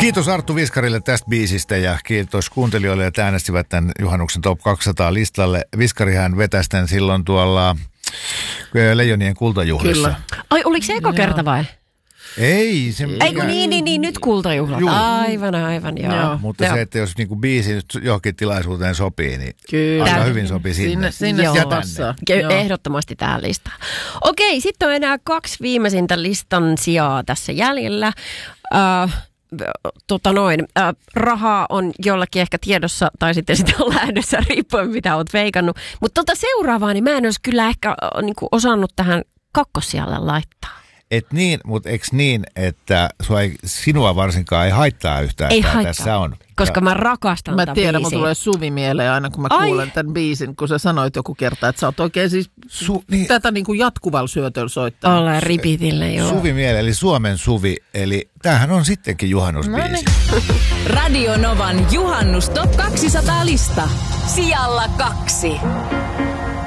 Kiitos Arttu Viskarille tästä biisistä ja kiitos kuuntelijoille, että äänestivät tämän juhannuksen Top 200 listalle. Viskarihan vetäisi tämän silloin tuolla Leijonien kultajuhlissa. Kyllä. Ai, oliko se eka kerta vai? Ei, se... Eiku niin, nyt kultajuhlat. Juu. Aivan, joo. Mutta se, että jos niinku biisi nyt johonkin tilaisuuteen sopii, niin Kyllä. aika hyvin sopii sinne. Sinne ja passa. Ehdottomasti tähän listaan. Okei, sitten on enää 2 viimeisintä listan sijaa tässä jäljellä. Rahaa on jollakin ehkä tiedossa tai sitten on lähdössä riippuen mitä olet veikannut. Mutta seuraavaa, niin mä en olisi kyllä ehkä osannut tähän kakkossijalle laittaa. Et niin, mutta eikö niin, että sinua varsinkaan ei haittaa yhtään, ei että haittaa, tässä on? koska mä rakastan tätä biisiä. Mä tiedän, mun tulee Suvi mieleen aina, kun mä kuulen tämän biisin, kun sä sanoit joku kerta, että sä oot oikein siis tätä niin kuin jatkuvalla syötöllä soittanut. Ollaan repeatille, joo. Suvi mieleen, eli Suomen Suvi, eli tämähän on sittenkin juhannusbiisi. Radio Novan juhannus Top 200 lista. Sijalla 2.